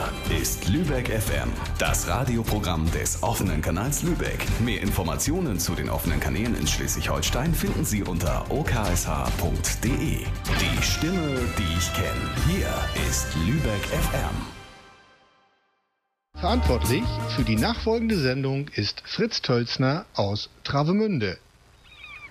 ist Lübeck FM, das Radioprogramm des offenen Kanals Lübeck. Mehr Informationen zu den offenen Kanälen in Schleswig-Holstein finden Sie unter oksh.de. Die Stimme, die ich kenne. Hier ist Lübeck FM. Verantwortlich für die nachfolgende Sendung ist Fritz Tölzner aus Travemünde.